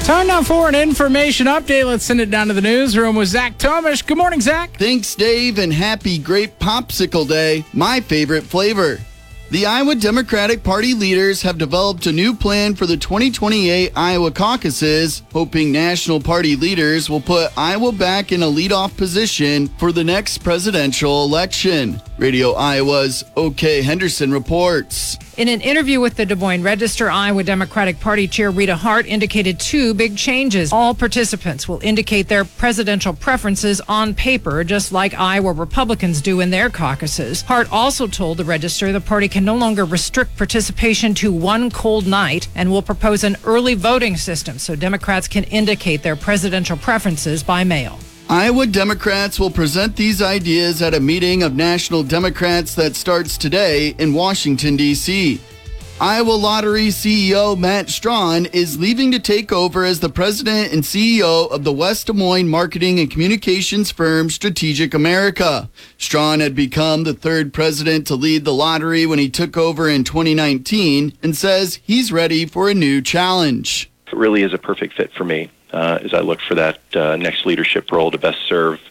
Time now for an information update. Let's send it down to the newsroom with Zach Tomish. Good morning, Zach. Thanks, Dave, and happy Grape Popsicle Day, my favorite flavor. The Iowa Democratic Party leaders have developed a new plan for the 2028 Iowa caucuses, hoping national party leaders will put Iowa back in a leadoff position for the next presidential election. Radio Iowa's OK Henderson reports. In an interview with the Des Moines Register, Iowa Democratic Party Chair Rita Hart indicated two big changes. All participants will indicate their presidential preferences on paper, just like Iowa Republicans do in their caucuses. Hart also told the Register the party can no longer restrict participation to one cold night and will propose an early voting system so Democrats can indicate their presidential preferences by mail. Iowa Democrats will present these ideas at a meeting of National Democrats that starts today in Washington, D.C. Iowa Lottery CEO Matt Strawn is leaving to take over as the president and CEO of the West Des Moines marketing and communications firm Strategic America. Strawn had become the third president to lead the lottery when he took over in 2019 and says he's ready for a new challenge. It really is a perfect fit for me. As I look for that next leadership role to best serve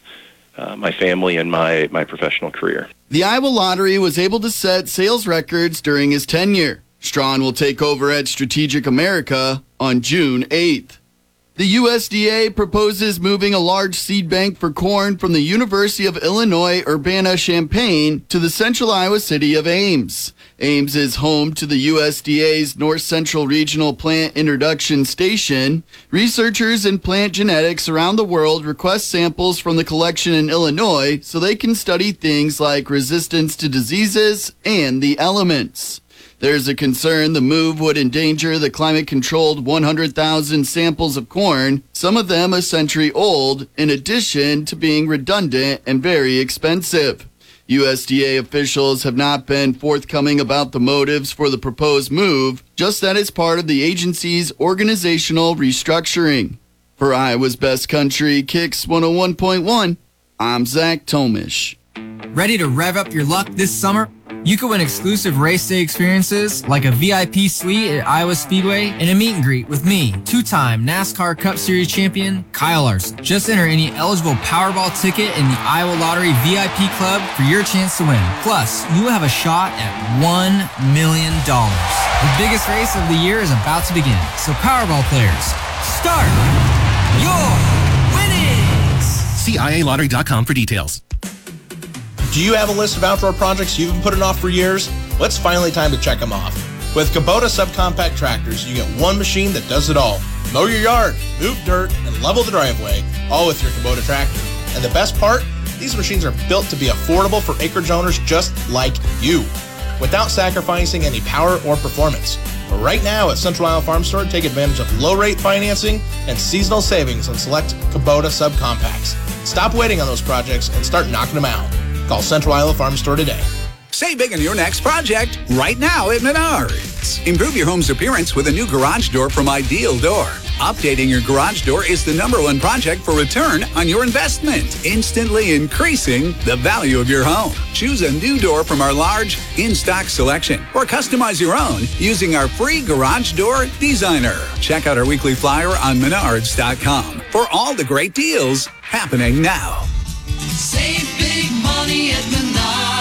my family and my professional career. The Iowa Lottery was able to set sales records during his tenure. Strawn will take over at Strategic America on June 8th. The USDA proposes moving a large seed bank for corn from the University of Illinois Urbana-Champaign to the central Iowa city of Ames. Ames is home to the USDA's North Central Regional Plant Introduction Station. Researchers in plant genetics around the world request samples from the collection in Illinois so they can study things like resistance to diseases and the elements. There's a concern the move would endanger the climate-controlled 100,000 samples of corn, some of them a century old, in addition to being redundant and very expensive. USDA officials have not been forthcoming about the motives for the proposed move, just that it's part of the agency's organizational restructuring. For Iowa's Best Country, Kicks 101.1, I'm Zach Tomish. Ready to rev up your luck this summer? You could win exclusive race day experiences like a VIP suite at Iowa Speedway and a meet and greet with me, two-time NASCAR Cup Series champion Kyle Larson. Just enter any eligible Powerball ticket in the Iowa Lottery VIP Club for your chance to win. Plus, you will have a shot at $1 million. The biggest race of the year is about to begin, so Powerball players, start your winnings! See IALottery.com for details. Do you have a list of outdoor projects you've been putting off for years? Well, it's finally time to check them off. With Kubota subcompact tractors, you get one machine that does it all. Mow your yard, move dirt, and level the driveway, all with your Kubota tractor. And the best part? These machines are built to be affordable for acreage owners just like you, without sacrificing any power or performance. But right now at Central Iowa Farm Store, take advantage of low-rate financing and seasonal savings on select Kubota subcompacts. Stop waiting on those projects and start knocking them out. Call Central Iowa Farm Store today. Save big on your next project right now at Menards. Improve your home's appearance with a new garage door from Ideal Door. Updating your garage door is the #1 project for return on your investment, instantly increasing the value of your home. Choose a new door from our large in-stock selection or customize your own using our free garage door designer. Check out our weekly flyer on Menards.com for all the great deals happening now. Save big money at Menards.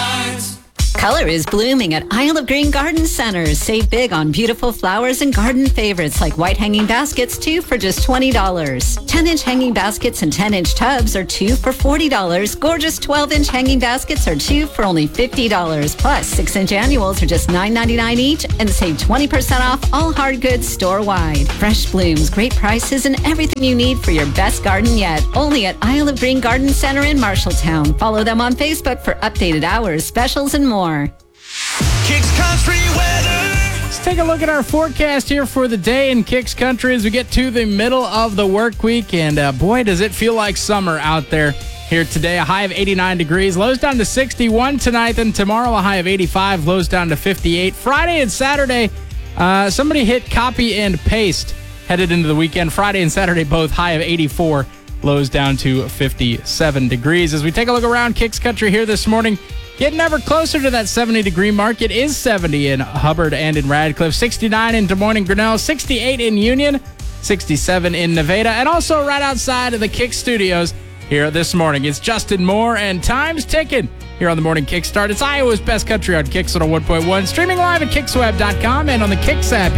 Color is blooming at Isle of Green Garden Center. Save big on beautiful flowers and garden favorites like white hanging baskets, 2 for just $20. 10-inch hanging baskets and 10-inch tubs are 2 for $40. Gorgeous 12-inch hanging baskets are 2 for only $50. Plus, 6-inch annuals are just $9.99 each and save 20% off all hard goods store-wide. Fresh blooms, great prices, and everything you need for your best garden yet. Only at Isle of Green Garden Center in Marshalltown. Follow them on Facebook for updated hours, specials, and more. Kicks Country weather. Let's take a look at our forecast here for the day in Kicks Country as we get to the middle of the work week. And boy, does it feel like summer out there here today. A high of 89 degrees. Lows down to 61 tonight. And tomorrow a high of 85. Lows down to 58. Friday and Saturday, somebody hit copy and paste headed into the weekend. Friday and Saturday both high of 84. Lows down to 57 degrees. As we take a look around Kicks Country here this morning, getting ever closer to that 70-degree mark. It is 70 in Hubbard and in Radcliffe, 69 in Des Moines and Grinnell, 68 in Union, 67 in Nevada, and also right outside of the Kick Studios here this morning. It's Justin Moore, and time's ticking here on the Morning Kickstart. It's Iowa's best country on Kicks 101.1, streaming live at Kicksweb.com and on the Kicks app.